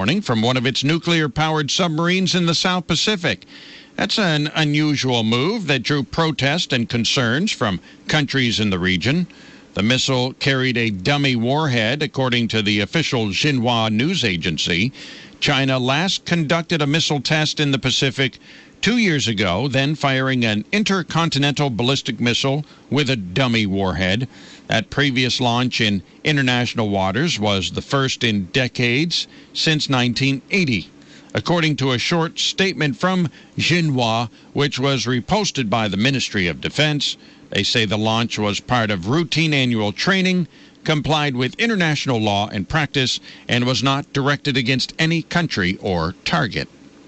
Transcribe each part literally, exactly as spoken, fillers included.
morning from one of its nuclear-powered submarines in the South Pacific. That's an unusual move that drew protest and concerns from countries in the region. The missile carried a dummy warhead, according to the official Xinhua news agency. China last conducted a missile test in the Pacific two years ago, then firing an intercontinental ballistic missile with a dummy warhead. That previous launch in international waters was the first in decades since nineteen eighty. According to a short statement from Xinhua, which was reposted by the Ministry of Defense, they say the launch was part of routine annual training, complied with international law and practice, and was not directed against any country or target.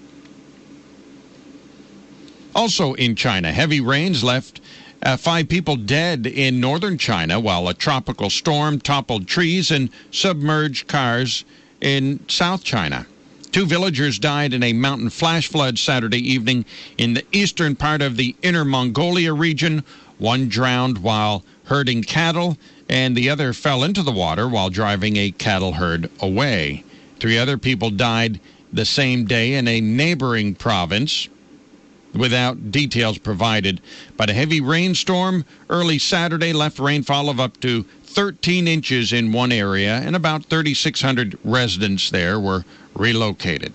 Also in China, heavy rains left uh, five people dead in northern China, while a tropical storm toppled trees and submerged cars in South China. Two villagers died in a mountain flash flood Saturday evening in the eastern part of the Inner Mongolia region. One drowned while herding cattle, and the other fell into the water while driving a cattle herd away. Three other people died the same day in a neighboring province, without details provided. But a heavy rainstorm early Saturday left rainfall of up to thirteen inches in one area, and about thirty-six hundred residents there were relocated.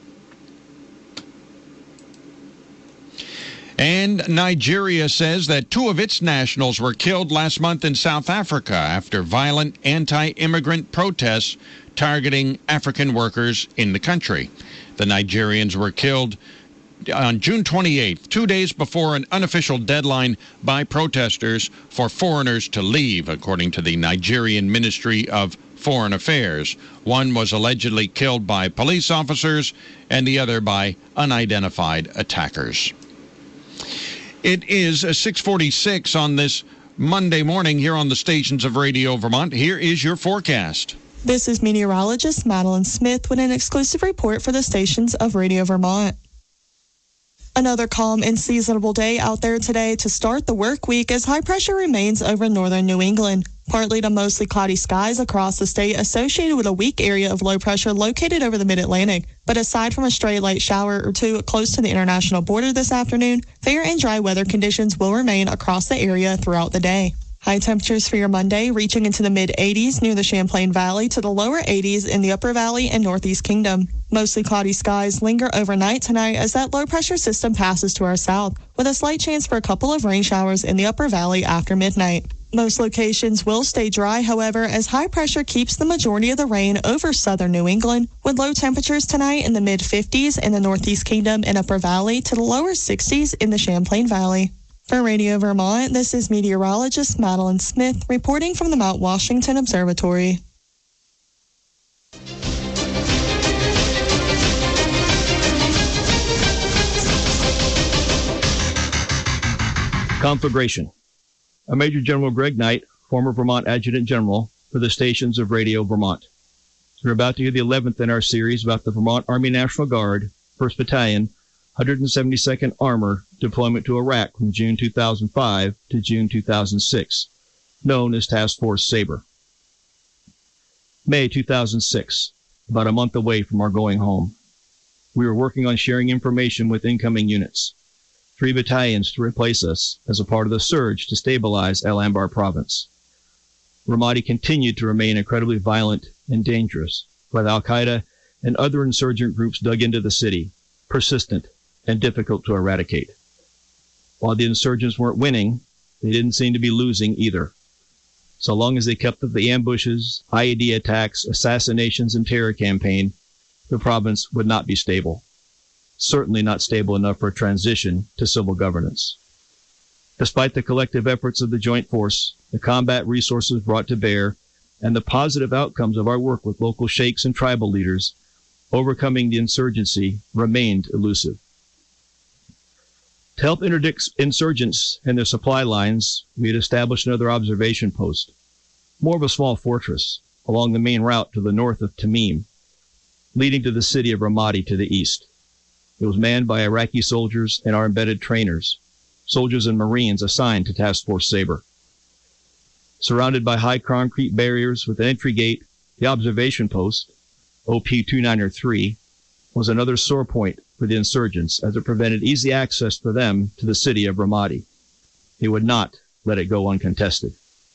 And Nigeria says that two of its nationals were killed last month in South Africa after violent anti-immigrant protests targeting African workers in the country. The Nigerians were killed on June twenty-eighth, two days before an unofficial deadline by protesters for foreigners to leave, according to the Nigerian Ministry of Foreign Affairs. One was allegedly killed by police officers and the other by unidentified attackers. It is six forty-six on this Monday morning here on the stations of Radio Vermont. Here is your forecast. This is meteorologist Madeline Smith with an exclusive report for the stations of Radio Vermont. Another calm and seasonable day out there today to start the work week as high pressure remains over northern New England. Partly to mostly cloudy skies across the state associated with a weak area of low pressure located over the mid-Atlantic. But aside from a stray light shower or two close to the international border this afternoon, fair and dry weather conditions will remain across the area throughout the day. High temperatures for your Monday reaching into the mid-eighties near the Champlain Valley to the lower eighties in the Upper Valley and Northeast Kingdom. Mostly cloudy skies linger overnight tonight as that low-pressure system passes to our south, with a slight chance for a couple of rain showers in the Upper Valley after midnight. Most locations will stay dry, however, as high pressure keeps the majority of the rain over southern New England, with low temperatures tonight in the mid-fifties in the Northeast Kingdom and Upper Valley to the lower sixties in the Champlain Valley. For Radio Vermont, this is meteorologist Madeline Smith reporting from the Mount Washington Observatory. Conflagration. I'm Major General Greg Knight, former Vermont Adjutant General for the stations of Radio Vermont. We're about to hear the eleventh in our series about the Vermont Army National Guard, first Battalion, one hundred seventy-second Armor deployment to Iraq from June two thousand five to June two thousand six, known as Task Force Sabre. May two thousand six, about a month away from our going home. We were working on sharing information with incoming units. Three battalions to replace us as a part of the surge to stabilize El Anbar province. Ramadi continued to remain incredibly violent and dangerous, while Al-Qaeda and other insurgent groups dug into the city, persistent and difficult to eradicate. While the insurgents weren't winning, they didn't seem to be losing either. So long as they kept up the ambushes, I E D attacks, assassinations, and terror campaign, the province would not be stable. Certainly not stable enough for a transition to civil governance. Despite the collective efforts of the Joint Force, the combat resources brought to bear, and the positive outcomes of our work with local sheikhs and tribal leaders, overcoming the insurgency remained elusive. To help interdict insurgents and their supply lines, we had established another observation post, more of a small fortress, along the main route to the north of Tamim, leading to the city of Ramadi to the east. It was manned by Iraqi soldiers and our embedded trainers, soldiers and Marines assigned to Task Force Sabre. Surrounded by high concrete barriers with an entry gate, the observation post, O P two nine three, was another sore point for the insurgents as it prevented easy access for them to the city of Ramadi. They would not let it go uncontested.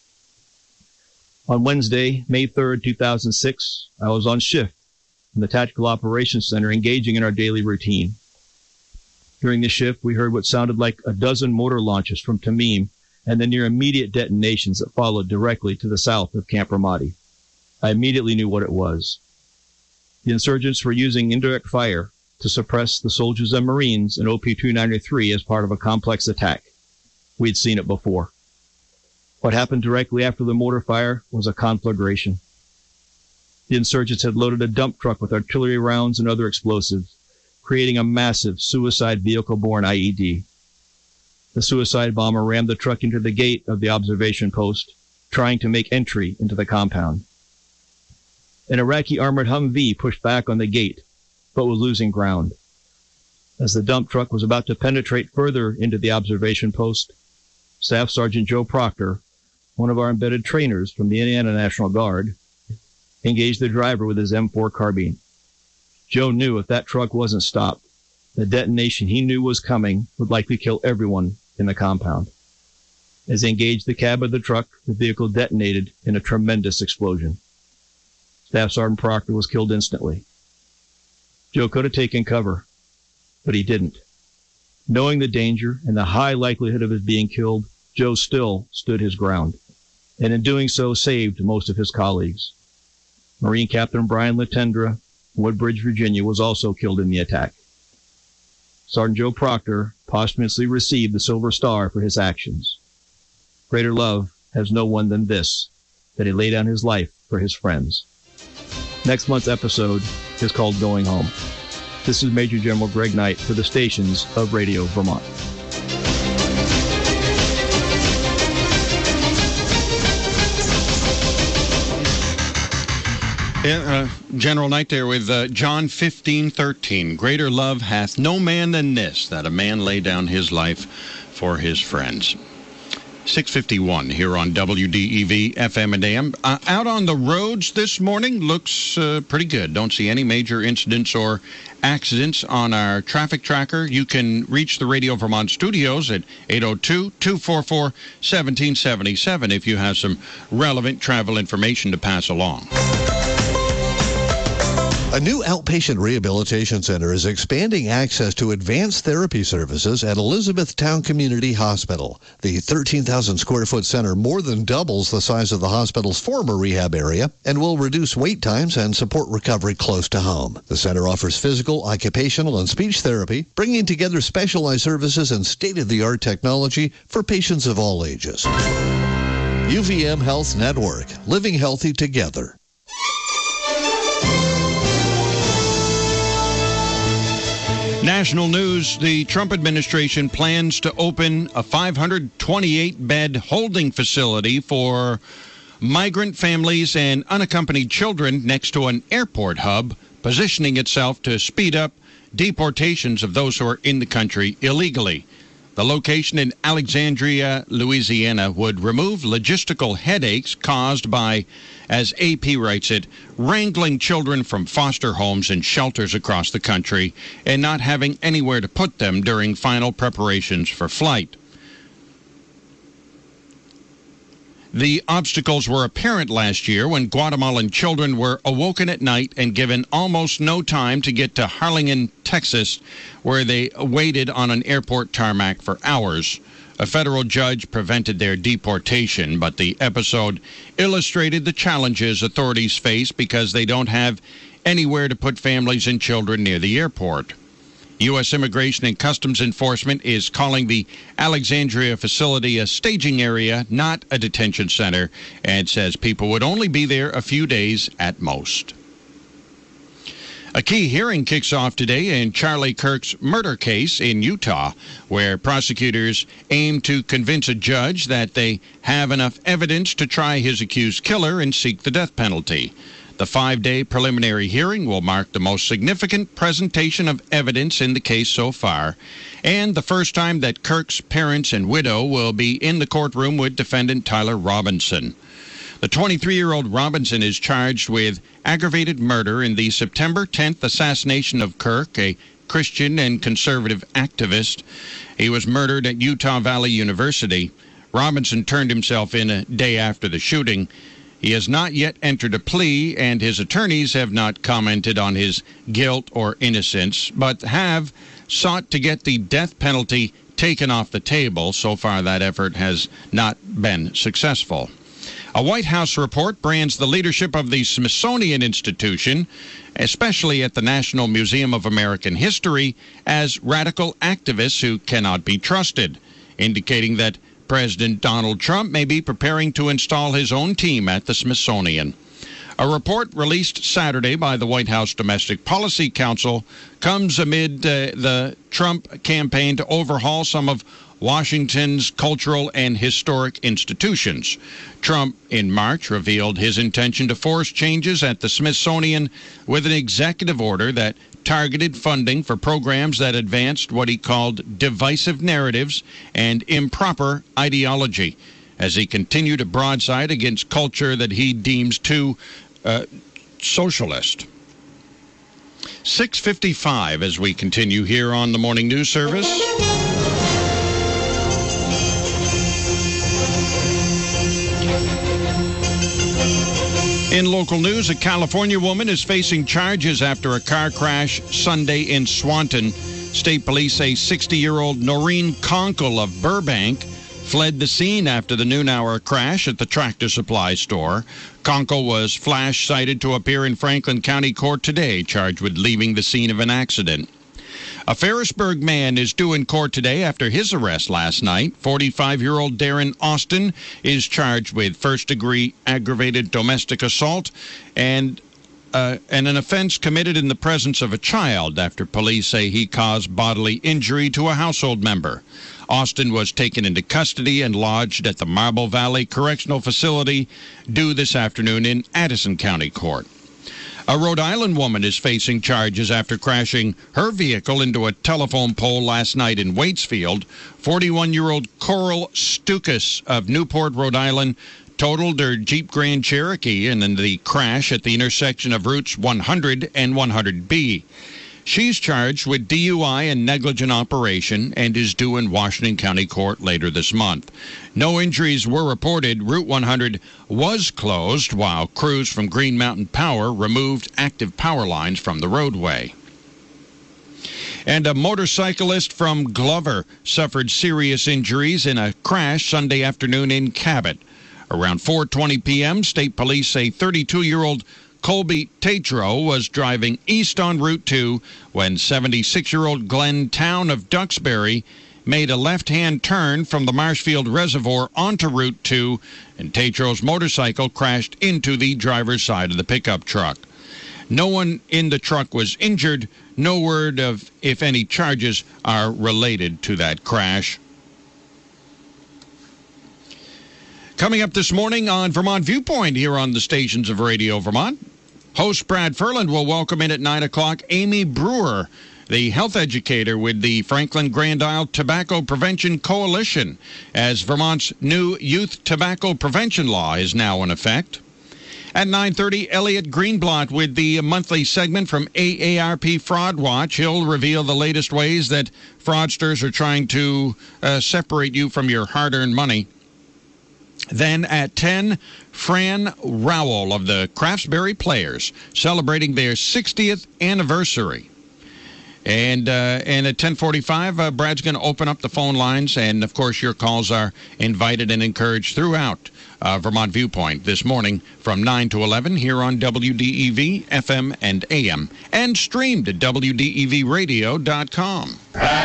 On Wednesday, May third, two thousand six, I was on shift in the Tactical Operations Center engaging in our daily routine. During the shift, we heard what sounded like a dozen mortar launches from Tamim and the near immediate detonations that followed directly to the south of Camp Ramadi. I immediately knew what it was. The insurgents were using indirect fire to suppress the soldiers and Marines in O P two ninety-three as part of a complex attack. We'd seen it before. What happened directly after the mortar fire was a conflagration. The insurgents had loaded a dump truck with artillery rounds and other explosives, creating a massive suicide vehicle-borne I E D. The suicide bomber rammed the truck into the gate of the observation post, trying to make entry into the compound. An Iraqi armored Humvee pushed back on the gate, but was losing ground. As the dump truck was about to penetrate further into the observation post, Staff Sergeant Joe Proctor, one of our embedded trainers from the Indiana National Guard, engaged the driver with his M four carbine. Joe knew if that truck wasn't stopped, the detonation he knew was coming would likely kill everyone in the compound. As he engaged the cab of the truck, the vehicle detonated in a tremendous explosion. Staff Sergeant Proctor was killed instantly. Joe could have taken cover, but he didn't. Knowing the danger and the high likelihood of his being killed, Joe still stood his ground, and in doing so saved most of his colleagues. Marine Captain Brian Latendra, Woodbridge, Virginia, was also killed in the attack. Sergeant Joe Proctor posthumously received the Silver Star for his actions. Greater love has no one than this, that he laid down his life for his friends. Next month's episode is called Going Home. This is Major General Greg Knight for the stations of Radio Vermont. Yeah, uh, General Knight there with uh, John fifteen thirteen. Greater love hath no man than this, that a man lay down his life for his friends. six fifty-one here on W D E V F M and A M. Uh, out on the roads this morning looks uh, pretty good. Don't see any major incidents or accidents on our traffic tracker. You can reach the Radio Vermont studios at eight oh two, two four four, one seven seven seven if you have some relevant travel information to pass along. A new outpatient rehabilitation center is expanding access to advanced therapy services at Elizabethtown Community Hospital. The thirteen thousand square foot center more than doubles the size of the hospital's former rehab area and will reduce wait times and support recovery close to home. The center offers physical, occupational, and speech therapy, bringing together specialized services and state-of-the-art technology for patients of all ages. U V M Health Network, living healthy together. National news, the Trump administration plans to open a five hundred twenty-eight bed holding facility for migrant families and unaccompanied children next to an airport hub, positioning itself to speed up deportations of those who are in the country illegally. The location in Alexandria, Louisiana, would remove logistical headaches caused by, as A P writes it, wrangling children from foster homes and shelters across the country and not having anywhere to put them during final preparations for flight. The obstacles were apparent last year when Guatemalan children were awoken at night and given almost no time to get to Harlingen, Texas, where they waited on an airport tarmac for hours. A federal judge prevented their deportation, but the episode illustrated the challenges authorities face because they don't have anywhere to put families and children near the airport. U S Immigration and Customs Enforcement is calling the Alexandria facility a staging area, not a detention center, and says people would only be there a few days at most. A key hearing kicks off today in Charlie Kirk's murder case in Utah, where prosecutors aim to convince a judge that they have enough evidence to try his accused killer and seek the death penalty. The five-day preliminary hearing will mark the most significant presentation of evidence in the case so far, and the first time that Kirk's parents and widow will be in the courtroom with defendant Tyler Robinson. The twenty-three-year-old Robinson is charged with aggravated murder in the September tenth assassination of Kirk, a Christian and conservative activist. He was murdered at Utah Valley University. Robinson turned himself in a day after the shooting. He has not yet entered a plea, and his attorneys have not commented on his guilt or innocence, but have sought to get the death penalty taken off the table. So far, that effort has not been successful. A White House report brands the leadership of the Smithsonian Institution, especially at the National Museum of American History, as radical activists who cannot be trusted, indicating that President Donald Trump may be preparing to install his own team at the Smithsonian. A report released Saturday by the White House Domestic Policy Council comes amid uh, the Trump campaign to overhaul some of Washington's cultural and historic institutions. Trump, in March, revealed his intention to force changes at the Smithsonian with an executive order that targeted funding for programs that advanced what he called divisive narratives and improper ideology, as he continued a broadside against culture that he deems too uh, socialist. six fifty-five as we continue here on the Morning News Service. In local news, a California woman is facing charges after a car crash Sunday in Swanton. State police say sixty-year-old Noreen Conkle of Burbank fled the scene after the noon hour crash at the Tractor Supply store. Conkle was flash cited to appear in Franklin County Court today, charged with leaving the scene of an accident. A Ferrisburg man is due in court today after his arrest last night. forty-five-year-old Darren Austin is charged with first-degree aggravated domestic assault and, uh, and an offense committed in the presence of a child after police say he caused bodily injury to a household member. Austin was taken into custody and lodged at the Marble Valley Correctional Facility due this afternoon in Addison County Court. A Rhode Island woman is facing charges after crashing her vehicle into a telephone pole last night in Waitsfield. forty-one-year-old Coral Stukas of Newport, Rhode Island, totaled her Jeep Grand Cherokee in the crash at the intersection of routes one hundred and one hundred B. She's charged with D U I and negligent operation and is due in Washington County Court later this month. No injuries were reported. Route one hundred was closed while crews from Green Mountain Power removed active power lines from the roadway. And a motorcyclist from Glover suffered serious injuries in a crash Sunday afternoon in Cabot. Around four twenty p.m., state police say thirty-two-year-old Colby Tatro was driving east on Route two when seventy-six-year-old Glenn Town of Duxbury made a left-hand turn from the Marshfield Reservoir onto Route two, and Tatro's motorcycle crashed into the driver's side of the pickup truck. No one in the truck was injured. No word of if any charges are related to that crash. Coming up this morning on Vermont Viewpoint here on the stations of Radio Vermont, host Brad Ferland will welcome in at nine o'clock Amy Brewer, the health educator with the Franklin Grand Isle Tobacco Prevention Coalition, as Vermont's new youth tobacco prevention law is now in effect. At nine thirty, Elliot Greenblatt with the monthly segment from A A R P Fraud Watch. He'll reveal the latest ways that fraudsters are trying to uh, separate you from your hard-earned money. Then at ten, Fran Rowell of the Craftsbury Players celebrating their sixtieth anniversary. And uh, and at ten forty-five, uh, Brad's going to open up the phone lines, and of course your calls are invited and encouraged throughout uh, Vermont Viewpoint this morning from nine to eleven here on W D E V F M and A M, and streamed at W D E V radio dot com.